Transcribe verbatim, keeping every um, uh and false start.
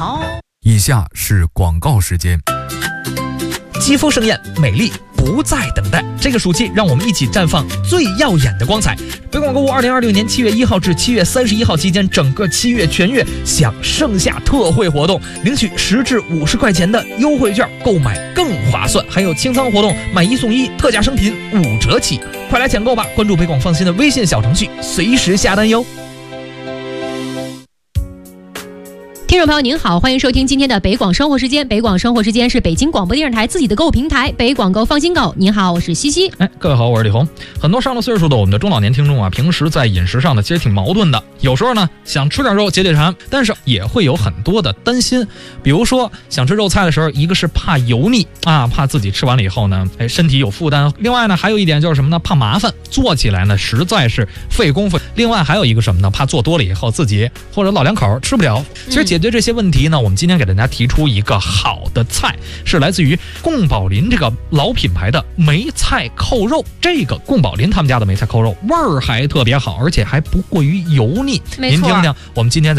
好。 以下是广告时间。 肌肤盛艳，美丽不再等待。这个暑期，让我们一起绽放最耀眼的光彩。北广购物二零二六年七月一号至七月三十一号期间，整个七月全月享盛夏特惠活动，领取十至五十块钱的优惠券，购买更划算。还有清仓活动，买一送一，特价商品五折起，快来抢购吧！关注北广放心的微信小程序，随时下单哟。 听众朋友您好，欢迎收听今天的北广生活时间。北广生活时间是北京广播电视台自己的购物平台，北广购放心购。您好，我是西西。 哎，各位好，我是李红。很多上了岁数的我们的中老年听众啊，平时在饮食上呢，其实挺矛盾的。有时候呢，想吃点肉解解馋，但是也会有很多的担心。比如说，想吃肉菜的时候，一个是怕油腻啊，怕自己吃完了以后呢，哎，身体有负担。另外呢，还有一点就是什么呢？怕麻烦，做起来呢实在是费功夫。另外还有一个什么呢？怕做多了以后自己或者老两口吃不了。其实解决这些问题呢，我们今天给大家提出一个好的菜，是来自于贡宝林这个老品牌的梅菜扣肉。这个贡宝林他们家的梅菜扣肉味儿还特别好，而且还不过于油腻。您听听，我们今天在